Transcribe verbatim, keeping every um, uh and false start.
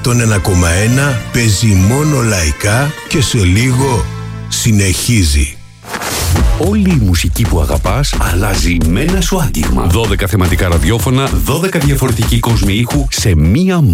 εκατόν ένα κόμμα ένα παίζει μόνο λαϊκά και σε λίγο συνεχίζει. Όλη η μουσική που αγαπάς αλλάζει με ένα σου άγγιγμα. δώδεκα θεματικά ραδιόφωνα, δώδεκα διαφορετικοί κόσμοι ήχου σε μία